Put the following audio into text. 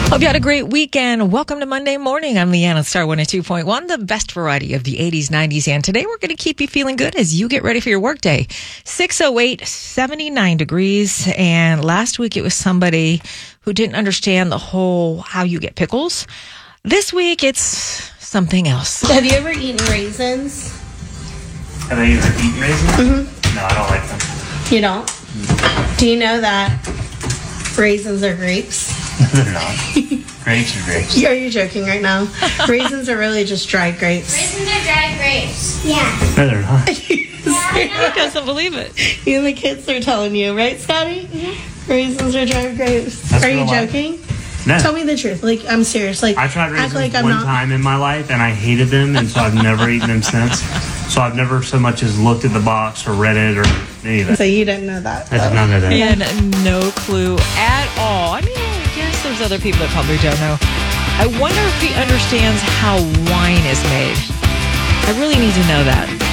Hope you had a great weekend. Welcome to Monday Morning. I'm Leanna, Star 102.1, the best variety of the 80s, 90s, and today we're going to keep you feeling good as you get ready for your workday. 6:08, 79 degrees, and last week it was somebody who didn't understand the whole how you get pickles. This week it's something else. Have you ever eaten raisins? Have I ever eaten raisins? Mm-hmm. No, I don't like them. You don't? Do you know that raisins are grapes? They're not. Grapes are grapes. Are you joking right now? Raisins are really just dried grapes. Raisins are dried grapes. Yeah. No, they're not. He doesn't believe it. You and the kids are telling you, right, Scotty? Mm-hmm. Raisins are dried grapes. That's are you real life. joking? No. Tell me the truth. Like, I'm serious. Like, I tried act raisins like I'm one not. time in my life, and I hated them, and so I've never eaten them since. So I've never so much as looked at the box or read it or any of that. So you didn't know that. I did not know that. He had no clue at all. I mean, yes, there's other people that probably don't know. I wonder if he understands how wine is made. I really need to know that.